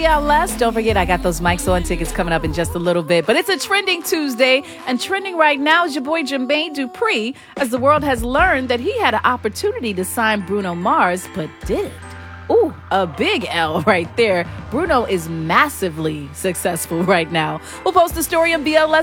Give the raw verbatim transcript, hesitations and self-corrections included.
B L S. Don't forget, I got those Mike's On tickets coming up in just a little bit. But it's a trending Tuesday, and trending right now is your boy Jermaine Dupri, as the world has learned that he had an opportunity to sign Bruno Mars, but didn't. Ooh, a big L right there. Bruno is massively successful right now. We'll post the story on B L S